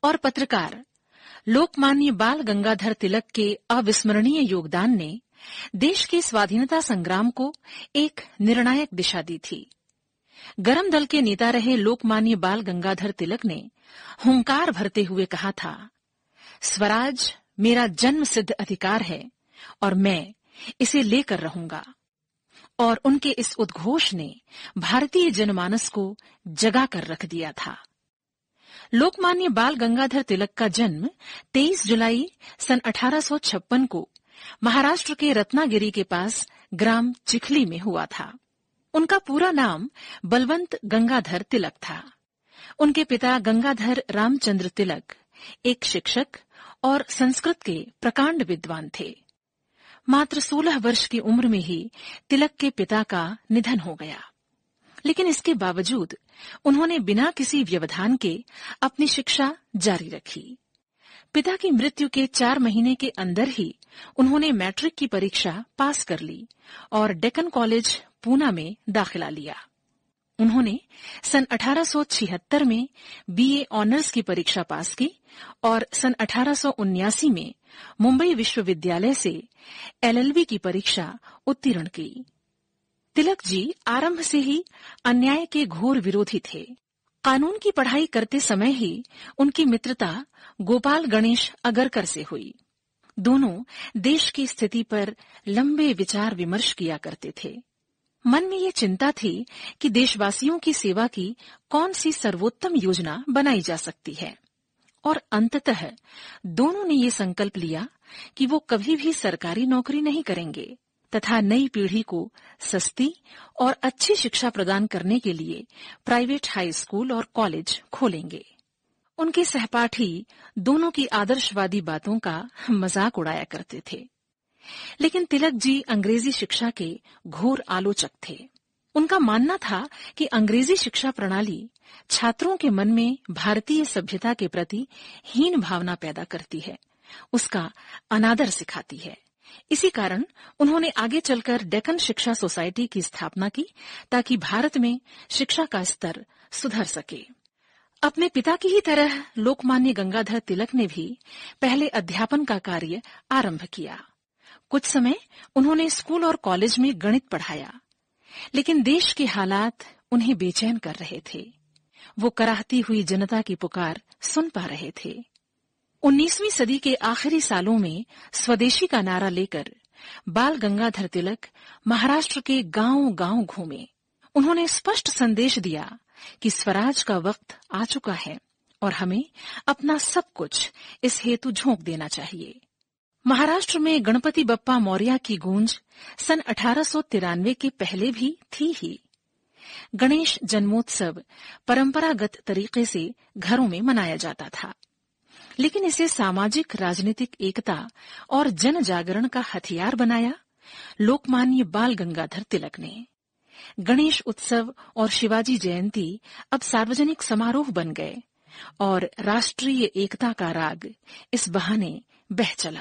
और पत्रकार लोकमान्य बाल गंगाधर तिलक के अविस्मरणीय योगदान ने देश के स्वाधीनता संग्राम को एक निर्णायक दिशा दी थी। गरम दल के नेता रहे लोकमान्य बाल गंगाधर तिलक ने हुंकार भरते हुए कहा था, स्वराज मेरा जन्म सिद्ध अधिकार है और मैं इसे लेकर रहूंगा। और उनके इस उद्घोष ने भारतीय जनमानस को जगा कर रख दिया था। लोकमान्य बाल गंगाधर तिलक का जन्म 23 जुलाई सन 1856 को महाराष्ट्र के रत्नागिरी के पास ग्राम चिखली में हुआ था। उनका पूरा नाम बलवंत गंगाधर तिलक था। उनके पिता गंगाधर रामचंद्र तिलक एक शिक्षक और संस्कृत के प्रकांड विद्वान थे। मात्र 16 वर्ष की उम्र में ही तिलक के पिता का निधन हो गया, लेकिन इसके बावजूद उन्होंने बिना किसी व्यवधान के अपनी शिक्षा जारी रखी। पिता की मृत्यु के 4 महीने के अंदर ही उन्होंने मैट्रिक की परीक्षा पास कर ली और डेक्कन कॉलेज पूना में दाखिला लिया। उन्होंने सन 1876 में बीए ऑनर्स की परीक्षा पास की और सन 1879 में मुंबई विश्वविद्यालय से एलएलबी की परीक्षा उत्तीर्ण की। तिलक जी आरंभ से ही अन्याय के घोर विरोधी थे। कानून की पढ़ाई करते समय ही उनकी मित्रता गोपाल गणेश अगरकर से हुई। दोनों देश की स्थिति पर लंबे विचार विमर्श किया करते थे। मन में ये चिंता थी कि देशवासियों की सेवा की कौन सी सर्वोत्तम योजना बनाई जा सकती है, और अंततः दोनों ने ये संकल्प लिया कि वो कभी भी सरकारी नौकरी नहीं करेंगे तथा नई पीढ़ी को सस्ती और अच्छी शिक्षा प्रदान करने के लिए प्राइवेट हाई स्कूल और कॉलेज खोलेंगे। उनके सहपाठी दोनों की आदर्शवादी बातों का मजाक उड़ाया करते थे, लेकिन तिलक जी अंग्रेजी शिक्षा के घोर आलोचक थे। उनका मानना था कि अंग्रेजी शिक्षा प्रणाली छात्रों के मन में भारतीय सभ्यता के प्रति हीन भावना पैदा करती है, उसका अनादर सिखाती है। इसी कारण उन्होंने आगे चलकर डेक्कन शिक्षा सोसाइटी की स्थापना की ताकि भारत में शिक्षा का स्तर सुधर सके। अपने पिता की ही तरह लोकमान्य गंगाधर तिलक ने भी पहले अध्यापन का कार्य आरंभ किया। कुछ समय उन्होंने स्कूल और कॉलेज में गणित पढ़ाया, लेकिन देश के हालात उन्हें बेचैन कर रहे थे। वो कराहती हुई जनता की पुकार सुन पा रहे थे। 19वीं सदी के आखिरी सालों में स्वदेशी का नारा लेकर बाल गंगाधर तिलक महाराष्ट्र के गांव-गांव घूमे। उन्होंने स्पष्ट संदेश दिया कि स्वराज का वक्त आ चुका है और हमें अपना सब कुछ इस हेतु झोंक देना चाहिए। महाराष्ट्र में गणपति बप्पा मौर्य की गूंज सन 1893 के पहले भी थी ही। गणेश जन्मोत्सव परंपरागत तरीके से घरों में मनाया जाता था, लेकिन इसे सामाजिक राजनीतिक एकता और जन जागरण का हथियार बनाया लोकमान्य बाल गंगाधर तिलक ने। गणेश उत्सव और शिवाजी जयंती अब सार्वजनिक समारोह बन गए और राष्ट्रीय एकता का राग इस बहाने बह चला।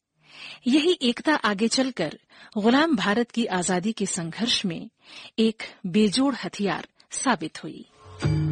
यही एकता आगे चलकर गुलाम भारत की आजादी के संघर्ष में एक बेजोड़ हथियार साबित हुई।